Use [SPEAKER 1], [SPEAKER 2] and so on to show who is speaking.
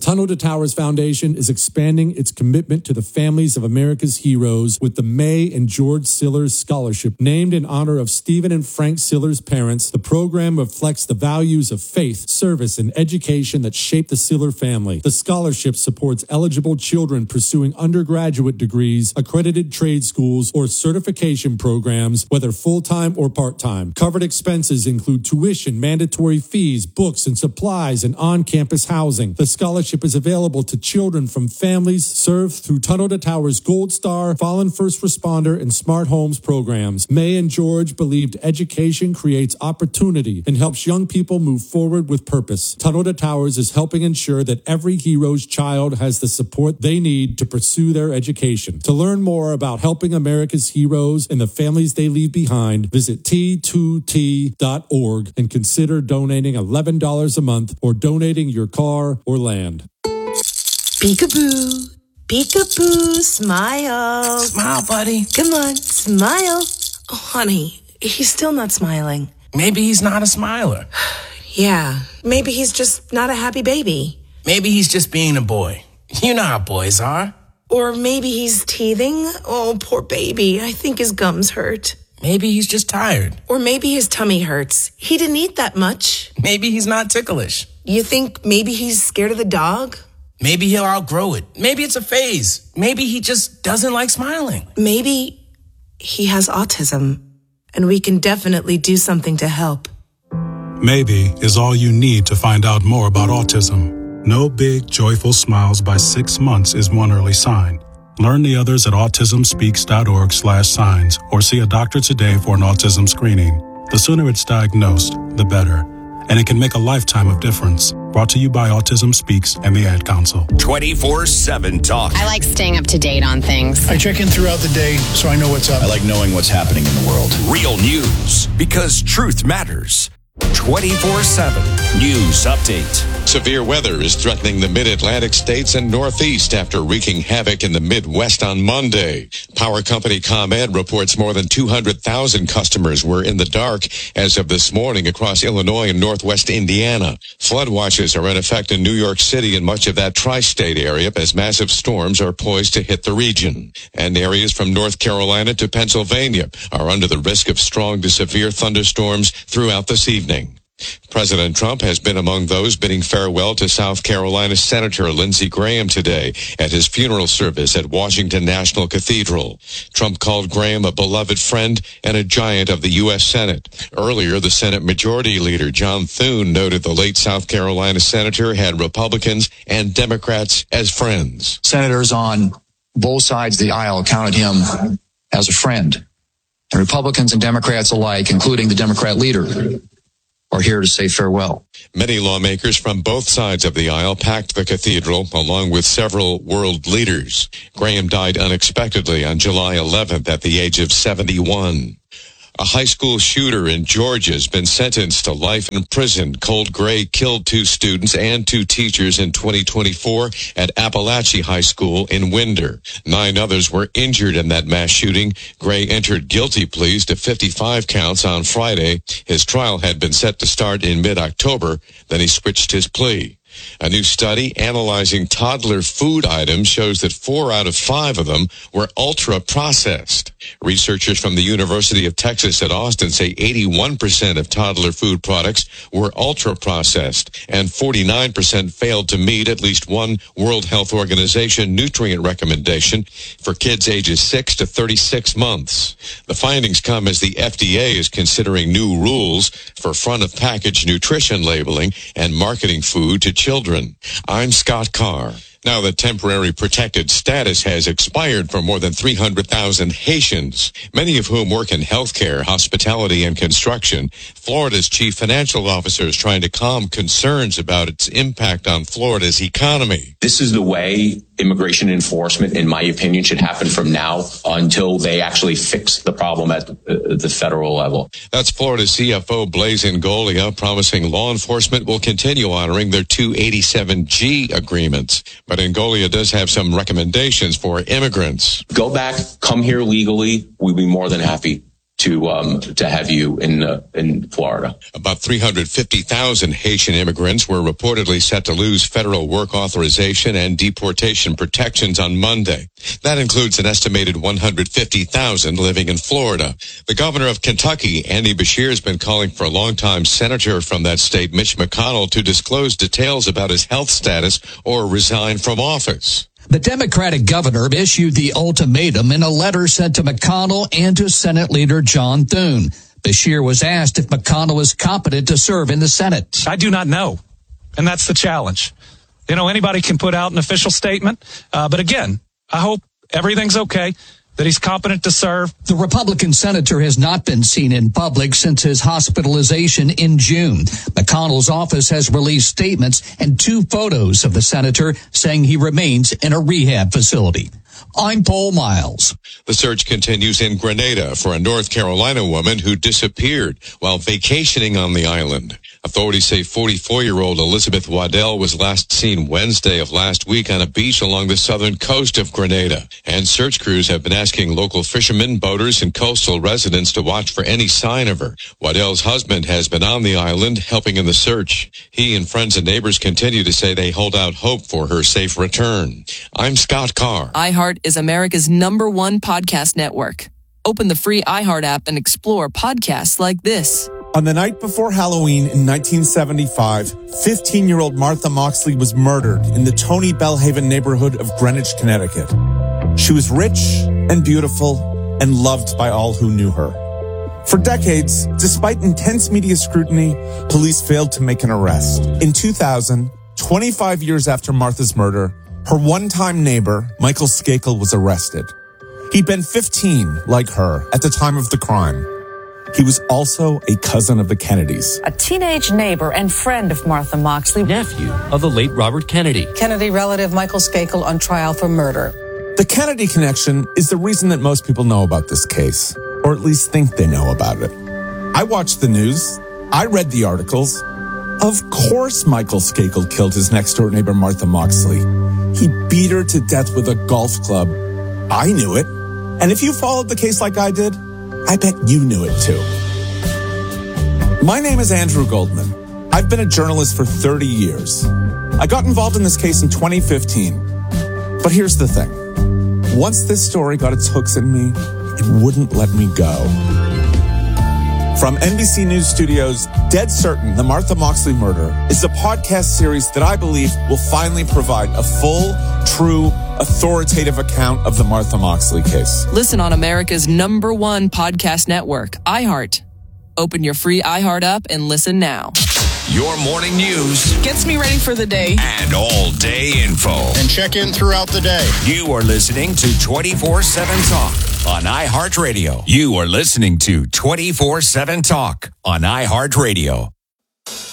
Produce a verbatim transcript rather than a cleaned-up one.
[SPEAKER 1] Tunnel to Towers Foundation is expanding its commitment to the families of America's heroes with the May and George Sillers Scholarship. Named in honor of Stephen and Frank Sillers' parents, the program reflects the values of faith, service, and education that shaped the Siller family. The scholarship supports eligible children pursuing undergraduate degrees, accredited trade schools, or certification programs, whether full-time or part-time. Covered expenses include tuition, mandatory fees, books and supplies, and on-campus housing. The scholarship is available to children from families served through Tunnel to Towers Gold Star, Fallen First Responder, and Smart Homes programs. May and George believed education creates opportunity and helps young people move forward with purpose. Tunnel to Towers is helping ensure that every hero's child has the support they need to pursue their education. To learn more about helping America's heroes and the families they leave behind, visit T two T dot org and consider donating eleven dollars a month or donating your car or land.
[SPEAKER 2] Peekaboo, peekaboo, smile.
[SPEAKER 3] Smile, buddy.
[SPEAKER 2] Come on, smile. Oh, honey, he's still not smiling.
[SPEAKER 3] Maybe he's not a smiler.
[SPEAKER 2] Yeah, maybe he's just not a happy baby.
[SPEAKER 3] Maybe he's just being a boy. You know how boys are.
[SPEAKER 2] Or maybe he's teething. Oh, poor baby. I think his gums hurt.
[SPEAKER 3] Maybe he's just tired.
[SPEAKER 2] Or maybe his tummy hurts. He didn't eat that much.
[SPEAKER 3] Maybe he's not ticklish.
[SPEAKER 2] You think maybe he's scared of the dog?
[SPEAKER 3] Maybe he'll outgrow it. Maybe it's a phase. Maybe he just doesn't like smiling.
[SPEAKER 2] Maybe he has autism, and we can definitely do something to help.
[SPEAKER 4] Maybe is all you need to find out more about autism. No big, joyful smiles by six months is one early sign. Learn the others at autismspeaks.org slash signs or see a doctor today for an autism screening. The sooner it's diagnosed, the better. And it can make a lifetime of difference. Brought to you by Autism Speaks and the Ad Council.
[SPEAKER 5] twenty-four seven Talk.
[SPEAKER 6] I like staying up to date on things.
[SPEAKER 7] I check in throughout the day so I know what's up.
[SPEAKER 8] I like knowing what's happening in the world.
[SPEAKER 5] Real news, because truth matters. twenty-four seven News Update.
[SPEAKER 9] Severe weather is threatening the mid-Atlantic states and Northeast after wreaking havoc in the Midwest on Monday. Power company ComEd reports more than two hundred thousand customers were in the dark as of this morning across Illinois and Northwest Indiana. Flood watches are in effect in New York City and much of that tri-state area as massive storms are poised to hit the region. And areas from North Carolina to Pennsylvania are under the risk of strong to severe thunderstorms throughout this evening. President Trump has been among those bidding farewell to South Carolina Senator Lindsey Graham today at his funeral service at Washington National Cathedral. Trump called Graham a beloved friend and a giant of the U S Senate. Earlier, the Senate Majority Leader John Thune noted the late South Carolina senator had Republicans and Democrats as friends.
[SPEAKER 10] Senators on both sides of the aisle counted him as a friend. And Republicans and Democrats alike, including the Democrat leader, are here to say farewell.
[SPEAKER 9] Many lawmakers from both sides of the aisle packed the cathedral, along with several world leaders. Graham died unexpectedly on July eleventh at the age of seventy-one. A high school shooter in Georgia has been sentenced to life in prison. Colt Gray killed two students and two teachers in twenty twenty-four at Appalachia High School in Winder. Nine others were injured in that mass shooting. Gray entered guilty pleas to fifty-five counts on Friday. His trial had been set to start in mid-October. Then he switched his plea. A new study analyzing toddler food items shows that four out of five of them were ultra-processed. Researchers from the University of Texas at Austin say eighty-one percent of toddler food products were ultra-processed, and forty-nine percent failed to meet at least one World Health Organization nutrient recommendation for kids ages six to thirty-six months. The findings come as the F D A is considering new rules for front-of-package nutrition labeling and marketing food to children. I'm Scott Carr. Now that temporary protected status has expired for more than three hundred thousand Haitians, many of whom work in healthcare, hospitality, and construction, Florida's chief financial officer is trying to calm concerns about its impact on Florida's economy.
[SPEAKER 11] This is the way immigration enforcement, in my opinion, should happen from now until they actually fix the problem at the federal level.
[SPEAKER 9] That's Florida C F O Blaise Ingoglia promising law enforcement will continue honoring their two eighty-seven G agreements. But Ingoglia does have some recommendations for immigrants.
[SPEAKER 11] Go back, come here legally. We'd be more than happy to um, to have you in uh, in Florida.
[SPEAKER 9] About three hundred fifty thousand Haitian immigrants were reportedly set to lose federal work authorization and deportation protections on Monday. That includes an estimated one hundred fifty thousand living in Florida. The governor of Kentucky, Andy Beshear, has been calling for a longtime senator from that state, Mitch McConnell, to disclose details about his health status or resign from office.
[SPEAKER 12] The Democratic governor issued the ultimatum in a letter sent to McConnell and to Senate Leader John Thune. Beshear was asked if McConnell is competent to serve in the Senate.
[SPEAKER 13] I do not know, and that's the challenge. You know, anybody can put out an official statement, uh, but again, I hope everything's okay, that he's competent to serve.
[SPEAKER 12] The Republican senator has not been seen in public since his hospitalization in June. McConnell's office has released statements and two photos of the senator saying he remains in a rehab facility. I'm Paul Miles.
[SPEAKER 9] The search continues in Grenada for a North Carolina woman who disappeared while vacationing on the island. Authorities say forty-four-year-old Elizabeth Waddell was last seen Wednesday of last week on a beach along the southern coast of Grenada. And search crews have been asking local fishermen, boaters, and coastal residents to watch for any sign of her. Waddell's husband has been on the island helping in the search. He and friends and neighbors continue to say they hold out hope for her safe return. I'm Scott Carr.
[SPEAKER 14] iHeart is America's number one podcast network. Open the free iHeart app and explore podcasts like this.
[SPEAKER 15] On the night before Halloween in nineteen seventy-five, fifteen-year-old Martha Moxley was murdered in the Tony Bellhaven neighborhood of Greenwich, Connecticut. She was rich and beautiful and loved by all who knew her. For decades, despite intense media scrutiny, police failed to make an arrest. In two thousand, twenty-five years after Martha's murder, her one-time neighbor, Michael Skakel, was arrested. He'd been fifteen, like her, at the time of the crime. He was also a cousin of the Kennedys.
[SPEAKER 16] A teenage neighbor and friend of Martha Moxley.
[SPEAKER 17] Nephew of the late Robert Kennedy.
[SPEAKER 16] Kennedy relative Michael Skakel on trial for murder.
[SPEAKER 15] The Kennedy connection is the reason that most people know about this case, or at least think they know about it. I watched the news. I read the articles. Of course Michael Skakel killed his next-door neighbor Martha Moxley. He beat her to death with a golf club. I knew it. And if you followed the case like I did, I bet you knew it too. My name is Andrew Goldman. I've been a journalist for thirty years. I got involved in this case in twenty fifteen. But here's the thing. Once this story got its hooks in me, it wouldn't let me go. From N B C News Studios, Dead Certain, The Martha Moxley Murder is a podcast series that I believe will finally provide a full, true, authoritative account of the Martha Moxley case.
[SPEAKER 14] Listen on America's number one podcast network, iHeart. Open your free iHeart app and listen now.
[SPEAKER 5] Your morning news
[SPEAKER 14] Gets me ready for the day.
[SPEAKER 5] and all-day info.
[SPEAKER 7] And check in throughout the day.
[SPEAKER 5] You are listening to twenty-four seven Talk on iHeartRadio. You are listening to twenty-four seven Talk on iHeartRadio.